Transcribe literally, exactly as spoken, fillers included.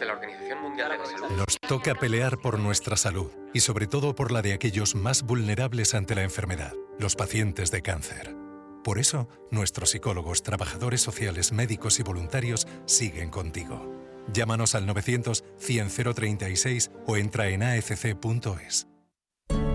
de la Organización Mundial de la Salud. Nos toca pelear por nuestra salud y sobre todo por la de aquellos más vulnerables ante la enfermedad, los pacientes de cáncer. Por eso, nuestros psicólogos, trabajadores sociales, médicos y voluntarios siguen contigo. Llámanos al novecientos, cien, cero treinta y seis o entra en a f c punto es.